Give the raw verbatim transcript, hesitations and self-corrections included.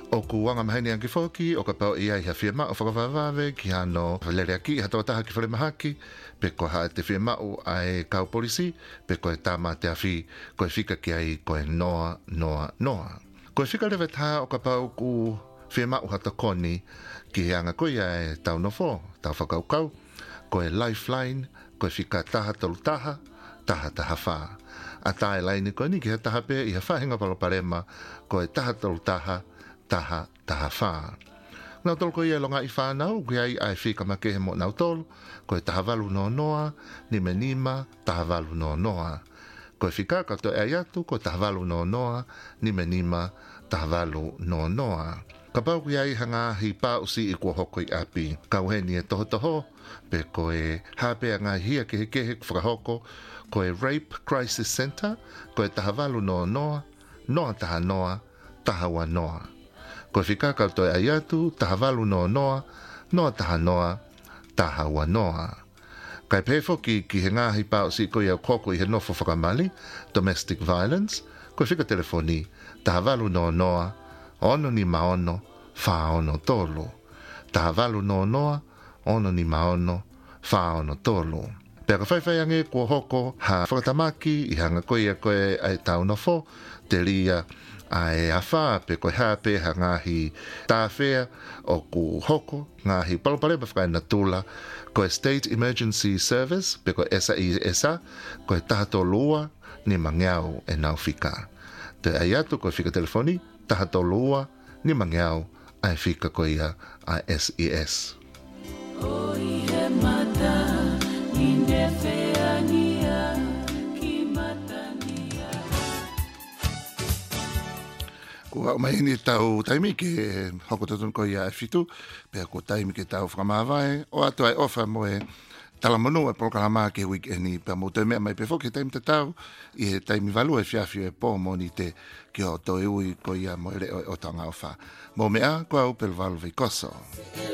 O kuanga mahini anki foki, o ka pau ia i ha whiama o whakawawave ki hano lere aki, ha taha ki whare mahaki, pe ko ha te whiama o ai kau polisi, pe ko e tāma te awhi, ko e whika ki ai ko e noa, noa, noa. Ko e whika lewe taha o ka pau ku whiama o hata koni, ki he anga koe e tau no fo, tau whakaukau, ko e lifeline, ko e whika taha tolu taha, taha taha wha. A tae laini ko ni ki he taha pe i ha whahinga palaparema, ko e taha tolu taha, taha taha wha. Nau tolu ko ia longa i whanau, ki ai ai whika makehe mo nau tolu, ko e taha walu no noa, ni me nima, taha walu no noa. Ko e whika kato e atu, ko taha walu no noa, ni me nima, taha walu no noa. Ka pau ki ai hanga hi pā usi i kua hoko i api, kau he ni e toho toho, pe ko e hapea ngā hia ke he kehe whakahoko, ko e Rape Crisis Center, ko e taha walu no noa, noa taha noa, taha wa noa. Ko e whika koutou ai atu, taha walu no noa, noa taha noa, taha wa noa. Kai pēwhoki ki he ngāhi pāo si ko iau koko i he nofo whakamali, domestic violence, ko e whika telefoni, taha walu no noa, ono ni maono, whaono tolo. Taha walu no noa, ono ni maono, whaono tolo. Pea ka whaiwhai ange kua hoko ha whakatamaki i hanga koe a koe ai tau nofo, te ria ai a wha pe koe hape ha ngahi tāwhea o ku hoko, ngahi palopaleba whakai na tula, koe State Emergency Service, pe koe S A I S A, koe tahato lua ni mangiau e nau whika. Te ai atu koe whika telefoni, tahato lua ni mangiau ai whika koe ia a S E S. O i he mata, i ne wheangia, ki matania. Kua o mai ni tau taimi ke hoko tatun ko ia e fitu, pea ko taimi ke tau whakamawai, o atu ai ofa mo e talamono e proklama ke weekend pe mo te mea mai pe foki taimi te tau, i he taimi valu e fiafio e po mo ni te ki o to e ui ko ia mo ere o tanga ofa. Mo mea, kua upel valu vei koso.